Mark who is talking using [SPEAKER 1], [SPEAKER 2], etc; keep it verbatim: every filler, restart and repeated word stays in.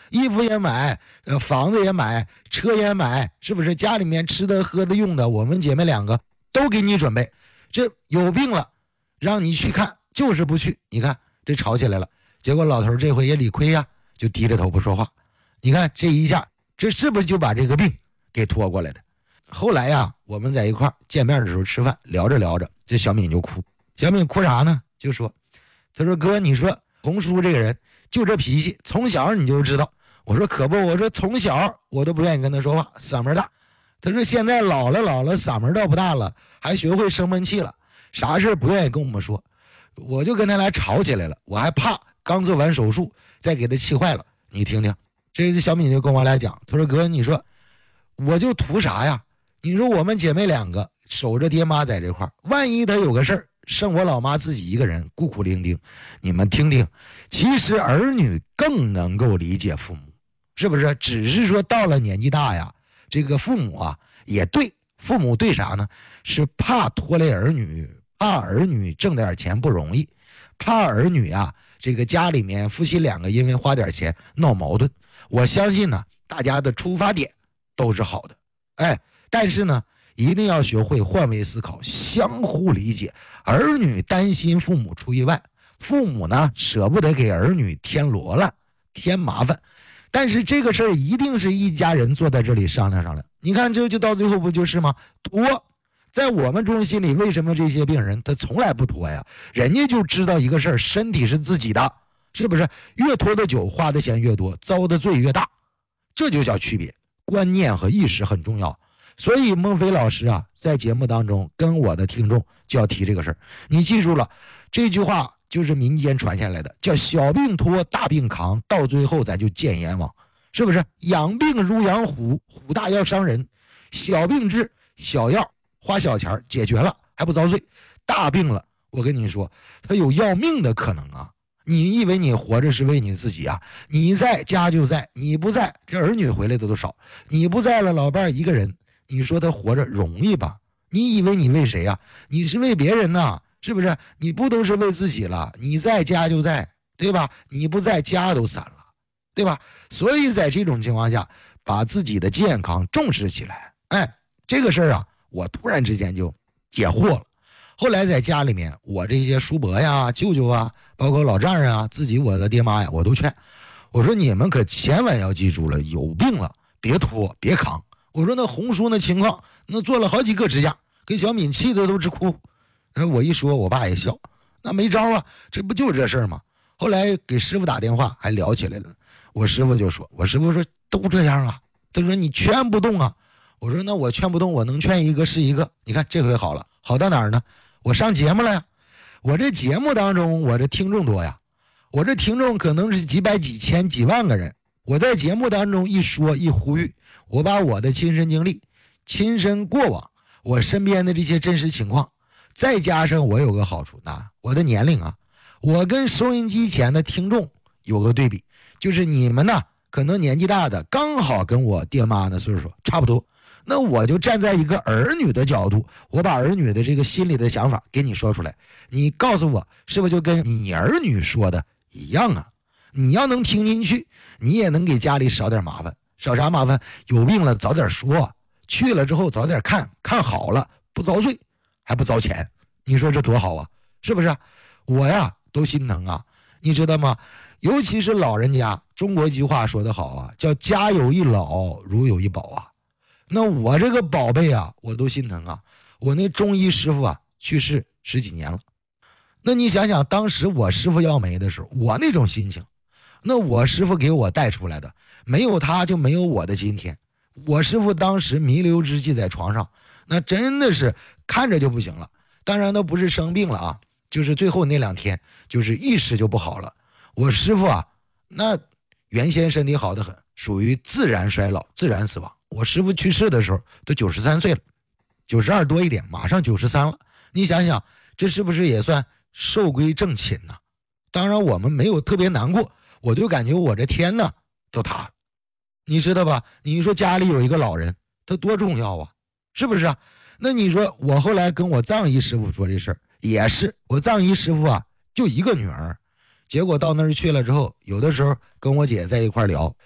[SPEAKER 1] 衣服也买，呃，房子也买，车也买，是不是？家里面吃的喝的用的，我们姐妹两个都给你准备。这有病了，让你去看，就是不去。你看这吵起来了，结果老头这回也理亏呀、啊，就低着头不说话。你看这一下，这是不是就把这个病给拖过来的？后来呀，我们在一块见面的时候吃饭，聊着聊着，这小敏就哭。小敏哭啥呢？就说，他说哥，你说红叔这个人就这脾气，从小你就知道。我说可不，我说从小我都不愿意跟他说话，嗓门大。他说现在老了老了，嗓门倒不大了，还学会生闷气了，啥事不愿意跟我们说。我就跟他俩吵起来了，我还怕刚做完手术再给他气坏了。你听听，这小敏就跟我俩讲，他说哥，你说我就图啥呀？你说我们姐妹两个守着爹妈在这块，万一他有个事儿，剩我老妈自己一个人孤苦伶仃。你们听听，其实儿女更能够理解父母，是不是？只是说到了年纪大呀，这个父母啊也对，父母对啥呢？是怕拖累儿女，怕儿女挣点钱不容易，怕儿女啊这个家里面夫妻两个因为花点钱闹矛盾。我相信呢，大家的出发点都是好的，哎，但是呢，一定要学会换位思考，相互理解。儿女担心父母出意外，父母呢舍不得给儿女添罗乱、添麻烦。但是这个事儿一定是一家人坐在这里商量商量。你看这就到最后不就是吗？拖，在我们中心里，为什么这些病人他从来不拖呀？人家就知道一个事儿，身体是自己的，是不是？越拖的久，花的钱越多，遭的罪越大，这就叫区别。观念和意识很重要。所以孟非老师啊，在节目当中跟我的听众就要提这个事儿。你记住了，这句话就是民间传下来的，叫小病拖大病扛，到最后咱就见阎王，是不是？养病如养虎，虎大要伤人，小病治小药，花小钱解决了还不遭罪，大病了我跟你说他有要命的可能啊。你以为你活着是为你自己啊？你在家就在，你不在这儿女回来的都少，你不在了老伴一个人，你说他活着容易吧？你以为你为谁啊？你是为别人呐，是不是？你不都是为自己了？你在家就在，对吧？你不在家都散了，对吧？所以在这种情况下，把自己的健康重视起来。哎，这个事儿啊，我突然之间就解惑了。后来在家里面，我这些叔伯呀、舅舅啊，包括老丈人啊，自己我的爹妈呀，我都劝我说你们可千万要记住了，有病了别拖别扛。我说那红叔那情况，那做了好几个支架，给小敏气的都直哭。然后我一说，我爸也笑，那没招啊，这不就是这事儿吗？后来给师傅打电话还聊起来了，我师傅就说，我师傅说都这样啊，他说你劝不动啊。我说那我劝不动，我能劝一个是一个。你看这回好了，好到哪儿呢？我上节目了呀，我这节目当中我这听众多呀，我这听众可能是几百几千几万个人。我在节目当中一说一呼吁，我把我的亲身经历、亲身过往，我身边的这些真实情况，再加上我有个好处呢，我的年龄啊，我跟收音机前的听众有个对比，就是你们呢可能年纪大的刚好跟我爹妈的岁数差不多，那我就站在一个儿女的角度，我把儿女的这个心里的想法给你说出来，你告诉我是不是就跟你儿女说的一样啊？你要能听进去，你也能给家里少点麻烦。少啥麻烦？有病了早点说，去了之后早点看，看好了不遭罪还不遭钱，你说这多好啊，是不是？我呀都心疼啊，你知道吗？尤其是老人家，中国一句话说得好啊，叫家有一老如有一宝啊。那我这个宝贝啊，我都心疼啊。我那中医师傅啊去世十几年了，那你想想当时我师傅要没的时候，我那种心情，那我师傅给我带出来的，没有他就没有我的今天。我师傅当时弥留之际在床上，那真的是看着就不行了。当然他不是生病了啊，就是最后那两天就是意识就不好了。我师傅啊，那原先身体好得很，属于自然衰老自然死亡。我师傅去世的时候都九十三岁了，九十二多一点，马上九十三了。你想想这是不是也算寿归正寝呢？当然我们没有特别难过，我就感觉我这天呢都塌了，你知道吧？你说家里有一个老人他多重要啊，是不是啊？那你说我后来跟我藏医师傅说这事儿，也是我藏医师傅啊就一个女儿，结果到那儿去了之后，有的时候跟我姐在一块聊，